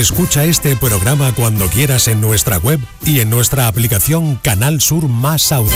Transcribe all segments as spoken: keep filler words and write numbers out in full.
Escucha este programa cuando quieras en nuestra web y en nuestra aplicación Canal Sur Más Audio.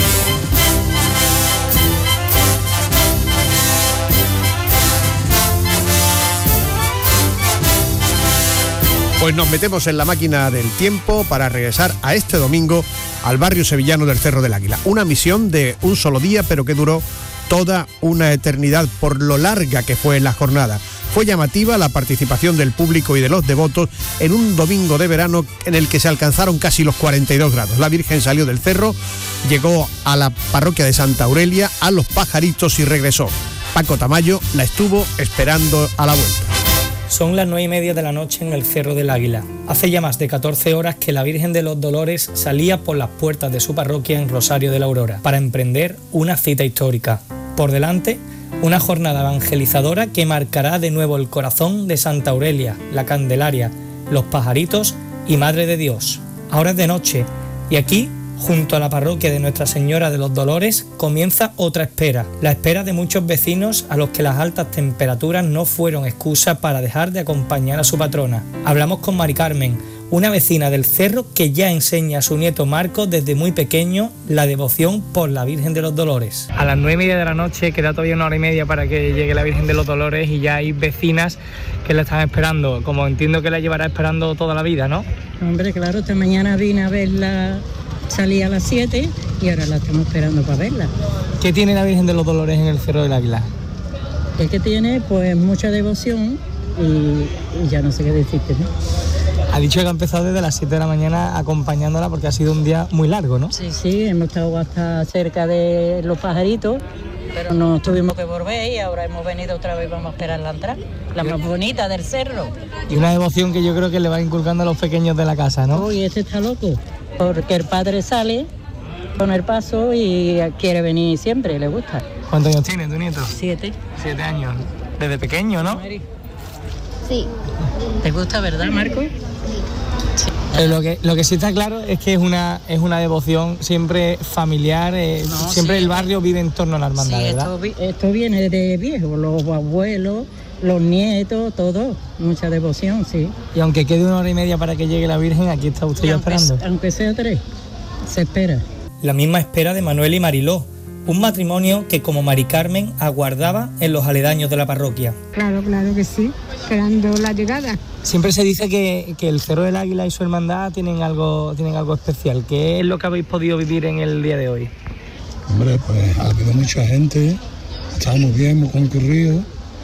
Pues nos metemos en la máquina del tiempo para regresar a este domingo al barrio sevillano del Cerro del Águila. Una misión de un solo día, pero que duró toda una eternidad por lo larga que fue la jornada. Fue llamativa la participación del público y de los devotos en un domingo de verano en el que se alcanzaron casi los cuarenta y dos grados. La Virgen salió del cerro, llegó a la parroquia de Santa Aurelia, a Los Pajaritos y regresó. Paco Tamayo la estuvo esperando a la vuelta. Son las nueve y media de la noche en el Cerro del Águila. Hace ya más de catorce horas que la Virgen de los Dolores salía por las puertas de su parroquia en Rosario de la Aurora para emprender una cita histórica. Por delante, una jornada evangelizadora que marcará de nuevo el corazón de Santa Aurelia, la Candelaria, Los Pajaritos y Madre de Dios. Ahora es de noche y aquí, junto a la parroquia de Nuestra Señora de los Dolores, comienza otra espera, la espera de muchos vecinos a los que las altas temperaturas no fueron excusa para dejar de acompañar a su patrona. Hablamos con Mari Carmen, una vecina del cerro que ya enseña a su nieto Marco desde muy pequeño la devoción por la Virgen de los Dolores. A las nueve y media de la noche queda todavía una hora y media para que llegue la Virgen de los Dolores y ya hay vecinas que la están esperando, como entiendo que la llevará esperando toda la vida, ¿no? Hombre, claro, esta mañana vine a verla, salí a las siete y ahora la estamos esperando para verla. ¿Qué tiene la Virgen de los Dolores en el Cerro del Águila? Es que tiene pues mucha devoción y, y ya no sé qué decirte, ¿no? Ha dicho que ha empezado desde las siete de la mañana acompañándola porque ha sido un día muy largo, ¿no? Sí, sí, hemos estado hasta cerca de Los Pajaritos, pero nos tuvimos que volver y ahora hemos venido otra vez, vamos a esperar la entrada, la más bonita del cerro. Y una devoción que yo creo que le va inculcando a los pequeños de la casa, ¿no? Uy, este está loco, porque el padre sale con el paso y quiere venir siempre, le gusta. ¿Cuántos años tiene tu nieto? Siete. Siete años. Desde pequeño, ¿no? Sí. ¿Te gusta, verdad, Marco? Pero lo que, lo que sí está claro es que es una, es una devoción siempre familiar, eh, no, siempre sí, el barrio vive en torno a la hermandad, sí, ¿verdad? Esto, esto viene de viejo, los abuelos, los nietos, todo, mucha devoción, sí. Y aunque quede una hora y media para que llegue la Virgen, aquí está usted ya esperando. Aunque sea tres, se espera. La misma espera de Manuel y Mariló, un matrimonio que como Mari Carmen aguardaba en los aledaños de la parroquia. Claro, claro que sí, esperando la llegada. Siempre se dice que, que el Cerro del Águila y su hermandad tienen algo, tienen algo especial. ¿Qué es lo que habéis podido vivir en el día de hoy? Hombre, pues ha habido mucha gente, estamos bien, hemos concurrido.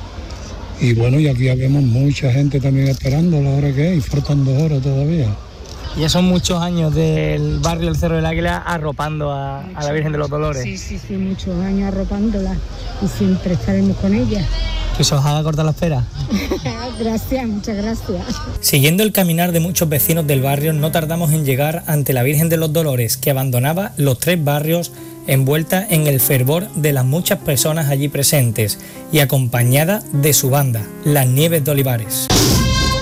Y bueno, y aquí vemos mucha gente también esperando a la hora que es, y faltan dos horas todavía. Ya son muchos años del barrio del Cerro del Águila arropando a, a la Virgen de los Dolores. Sí, sí, sí, muchos años arropándola y siempre estaremos con ella. Que se os haga cortar la espera. Gracias, muchas gracias. Siguiendo el caminar de muchos vecinos del barrio, no tardamos en llegar ante la Virgen de los Dolores, que abandonaba los tres barrios envuelta en el fervor de las muchas personas allí presentes y acompañada de su banda, Las Nieves de Olivares.